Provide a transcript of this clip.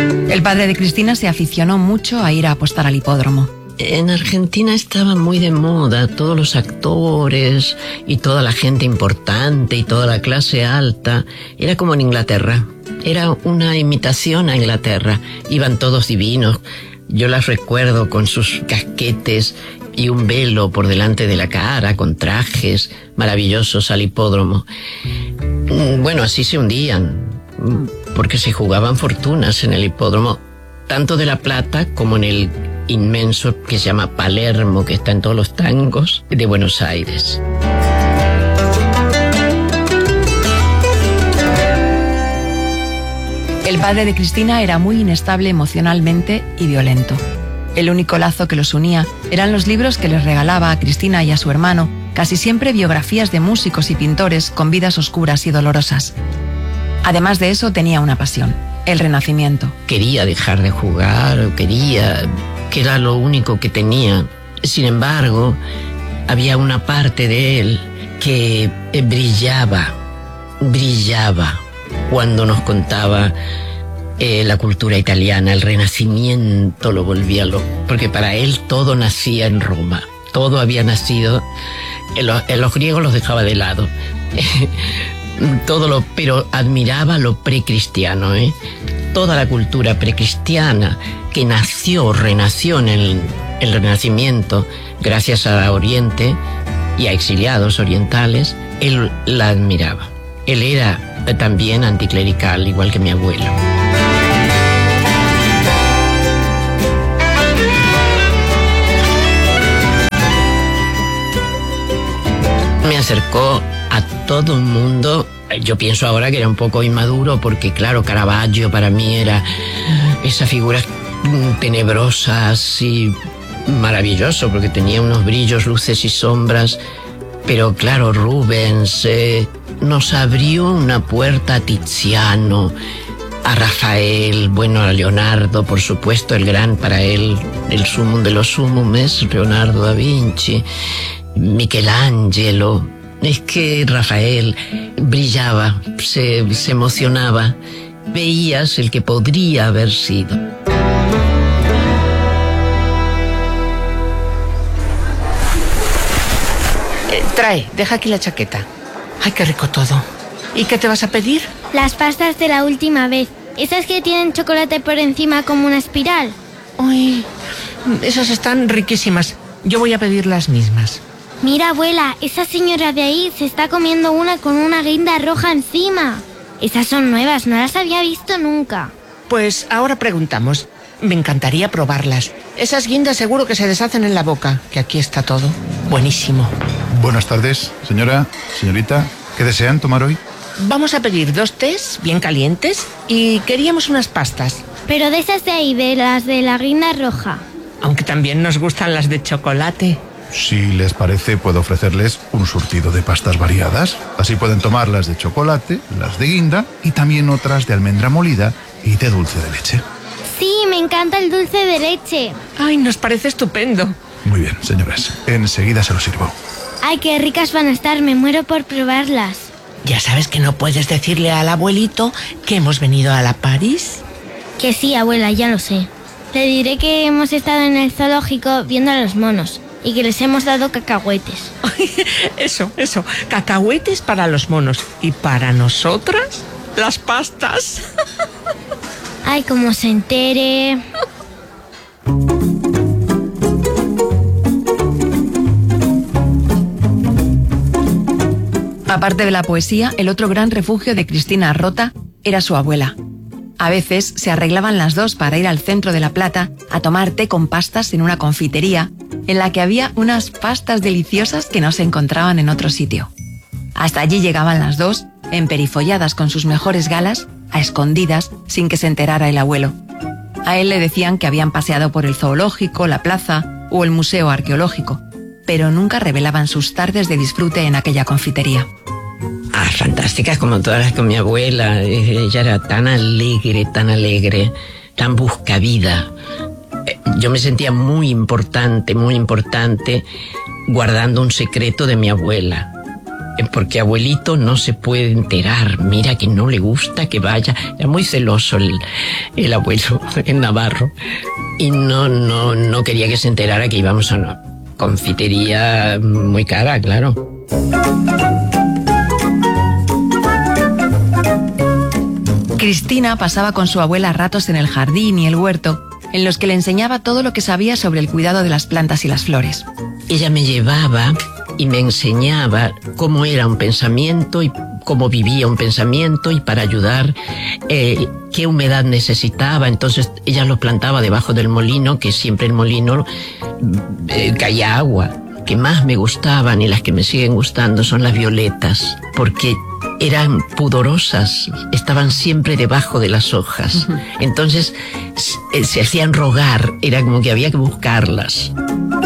El padre de Cristina se aficionó mucho a ir a apostar al hipódromo. En Argentina estaba muy de moda, todos los actores y toda la gente importante y toda la clase alta. Era como en Inglaterra, era una imitación a Inglaterra. Iban todos divinos, yo las recuerdo con sus casquetes y un velo por delante de la cara, con trajes maravillosos al hipódromo. Bueno, así se hundían, porque se jugaban fortunas en el hipódromo, tanto de La Plata como en el inmenso que se llama Palermo, que está en todos los tangos de Buenos Aires. El padre de Cristina era muy inestable emocionalmente y violento. El único lazo que los unía eran los libros que les regalaba a Cristina y a su hermano, casi siempre biografías de músicos y pintores con vidas oscuras y dolorosas. Además de eso, tenía una pasión: el Renacimiento. Quería dejar de jugar, que era lo único que tenía. Sin embargo, había una parte de él que brillaba cuando nos contaba la cultura italiana, el Renacimiento lo volvía loco, porque para él todo nacía en Roma, todo había nacido, los griegos los dejaba de lado, pero admiraba lo precristiano, toda la cultura precristiana que renació en el Renacimiento gracias a Oriente y a exiliados orientales. Él la admiraba. Él era también anticlerical, igual que mi abuelo. Me acercó a todo el mundo. Yo pienso ahora que era un poco inmaduro, porque claro, Caravaggio para mí era esa figura tenebrosa, así maravilloso, porque tenía unos brillos, luces y sombras. Pero claro, Rubens nos abrió una puerta a Tiziano, a Rafael, bueno, a Leonardo, por supuesto, el gran, para él, el sumum de los sumum es Leonardo da Vinci, Michelangelo. Es que Rafael brillaba, se emocionaba, veías el que podría haber sido. Deja aquí la chaqueta. Ay, qué rico todo. ¿Y qué te vas a pedir? Las pastas de la última vez. Esas que tienen chocolate por encima como una espiral. Uy, esas están riquísimas. Yo voy a pedir las mismas. Mira, abuela, esa señora de ahí se está comiendo una con una guinda roja encima. Esas son nuevas, no las había visto nunca. Pues ahora preguntamos. Me encantaría probarlas. Esas guindas seguro que se deshacen en la boca, que aquí está todo buenísimo. Buenas tardes, señorita. ¿Qué desean tomar hoy? Vamos a pedir 2 tés bien calientes y queríamos unas pastas. Pero de esas de ahí, de las de la guinda roja. Aunque también nos gustan las de chocolate. Si les parece, puedo ofrecerles un surtido de pastas variadas. Así pueden tomar las de chocolate, las de guinda y también otras de almendra molida y de dulce de leche. Sí, me encanta el dulce de leche. Ay, nos parece estupendo. Muy bien, señoras. Enseguida se lo sirvo. Ay, qué ricas van a estar, me muero por probarlas. Ya sabes que no puedes decirle al abuelito que hemos venido a la París. Que sí, abuela, ya lo sé. Le diré que hemos estado en el zoológico viendo a los monos y que les hemos dado cacahuetes. Eso, cacahuetes para los monos. Y para nosotras, las pastas. Ay, como se entere. Aparte de la poesía, el otro gran refugio de Cristina Rota era su abuela. A veces se arreglaban las dos para ir al centro de La Plata a tomar té con pastas en una confitería en la que había unas pastas deliciosas que no se encontraban en otro sitio. Hasta allí llegaban las dos, emperifolladas con sus mejores galas, a escondidas, sin que se enterara el abuelo. A él le decían que habían paseado por el zoológico, la plaza o el museo arqueológico, pero nunca revelaban sus tardes de disfrute en aquella confitería. Fantásticas como todas las con mi abuela. Ella era tan alegre, tan buscavida. Yo me sentía muy importante, guardando un secreto de mi abuela. porque abuelito no se puede enterar, mira que no le gusta que vaya. Era muy celoso el abuelo, el Navarro, y no quería que se enterara que íbamos a una confitería muy cara, claro. Cristina pasaba con su abuela ratos en el jardín y el huerto, en los que le enseñaba todo lo que sabía sobre el cuidado de las plantas y las flores. Ella me llevaba y me enseñaba cómo era un pensamiento y cómo vivía un pensamiento, y para ayudar qué humedad necesitaba. Entonces ella lo plantaba debajo del molino, que siempre el molino caía agua. Que más me gustaban y las que me siguen gustando son las violetas, porque eran pudorosas, estaban siempre debajo de las hojas. Entonces se hacían rogar, era como que había que buscarlas.